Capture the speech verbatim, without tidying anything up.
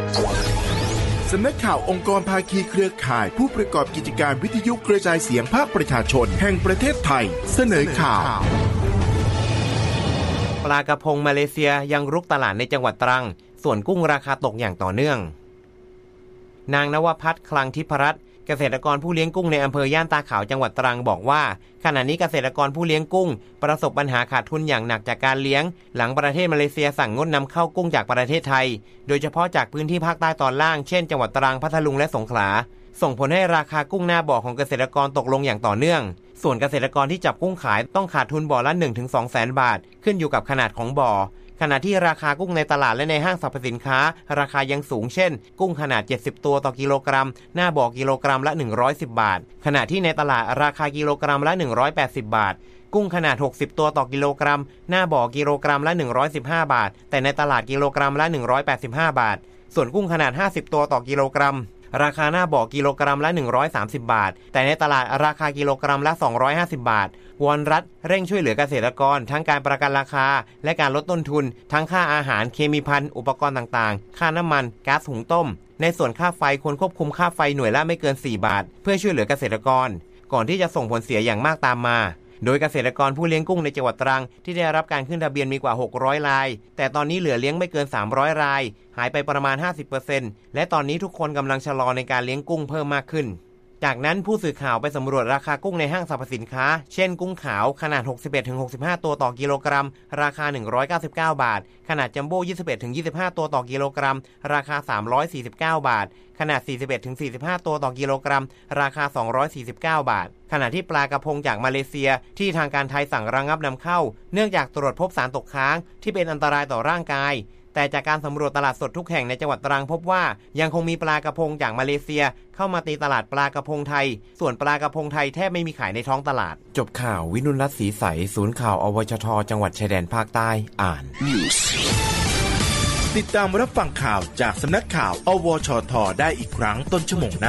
สำนักข่าวองค์กรภาคีเครือข่ายผู้ประกอบกิจการวิทยุกระจายเสียงภาคประชาชนแห่งประเทศไทยเสนอข่าวปลากระพงมาเลเซียยังรุกตลาดในจังหวัดตรังส่วนกุ้งราคาตกอย่างต่อเนื่องนางนวภัทรคลังทิพรัตน์เกษตรกรผู้เลี้ยงกุ้งในอำเภอย่านตาขาวจังหวัดตรังบอกว่าขณะนี้เกษตรกรผู้เลี้ยงกุ้งประสบปัญหาขาดทุนอย่างหนักจากการเลี้ยงหลังประเทศมาเลเซียสั่งงดนำเข้ากุ้งจากประเทศไทยโดยเฉพาะจากพื้นที่ภาคใต้ตอนล่างเช่นจังหวัดตรังพัทลุงและสงขลาส่งผลให้ราคากุ้งหน้าบ่อของเกษตรกรตกลงอย่างต่อเนื่องส่วนเกษตรกรที่จับกุ้งขายต้องขาดทุนบ่อละ หนึ่งถึงสอง แสนบาทขึ้นอยู่กับขนาดของบ่อขณะที่ราคากุ้งในตลาดและในห้างสรรพสินค้าราคายังสูงเช่นกุ้งขนาดเจ็ดสิบตัวต่อกิโลกรัมหน้าบ่อกิโลกรัมละหนึ่งร้อยสิบบาทขณะที่ในตลาดราคากิโลกรัมละหนึ่งร้อยแปดสิบบาทกุ้งขนาดหกสิบตัวต่อกิโลกรัมหน้าบ่อกิโลกรัมละหนึ่งร้อยสิบห้าบาทแต่ในตลาดกิโลกรัมละหนึ่งร้อยแปดสิบห้าบาทส่วนกุ้งขนาดห้าสิบตัวต่อกิโลกรัมราคาหน้าบ่อกิโลกรัมละหนึ่งร้อยสามสิบบาทแต่ในตลาดราคากิโลกรัมละสองร้อยห้าสิบบาทวอนรัฐเร่งช่วยเหลือเกษตรกรทั้งการประกันราคาและการลดต้นทุนทั้งค่าอาหารเคมีภัณฑ์อุปกรณ์ต่างๆค่าน้ำมันก๊าซหุงต้มในส่วนค่าไฟควรควบคุมค่าไฟหน่วยละไม่เกินสี่บาทเพื่อช่วยเหลือเกษตรกรก่อนที่จะส่งผลเสียอย่างมากตามมาโดยเกษตรกรผู้เลี้ยงกุ้งในจังหวัดตรังที่ได้รับการขึ้นทะเบียนมีกว่าหกร้อยรายแต่ตอนนี้เหลือเลี้ยงไม่เกินสามร้อยรายหายไปประมาณ ห้าสิบเปอร์เซ็นต์ และตอนนี้ทุกคนกำลังชะลอในการเลี้ยงกุ้งเพิ่มมากขึ้นจากนั้นผู้สื่อข่าวไปสำรวจราคากุ้งในห้างสรรพสินค้าเช่นกุ้งขาวขนาด หกสิบเอ็ดถึงหกสิบห้า ตัวต่อกิโลกรัมราคาหนึ่งร้อยเก้าสิบเก้าบาทขนาดจัมโบ้ ยี่สิบเอ็ดถึงยี่สิบห้า ตัวต่อกิโลกรัมราคาสามร้อยสี่สิบเก้าบาทขนาด สี่สิบเอ็ดถึงสี่สิบห้า ตัวต่อกิโลกรัมราคาสองร้อยสี่สิบเก้าบาทขณะที่ปลากระพงจากมาเลเซียที่ทางการไทยสั่งระงับนำเข้าเนื่องจากตรวจพบสารตกค้างที่เป็นอันตรายต่อร่างกายแต่จากการสำรวจตลาดสดทุกแห่งในจังหวัดตรังพบว่ายังคงมีปลากระพงจากมาเลเซียเข้ามาตีตลาดปลากระพงไทยส่วนปลากระพงไทยแทบไม่มีขายในท้องตลาดจบข่าววินุรัตน์ศรีใสศูนย์ข่าวอวชทจังหวัดชายแดนภาคใต้อ่านติดตามรับฟังข่าวจากสำนักข่าวอวชทได้อีกครั้งต้นชั่วโมงหน้า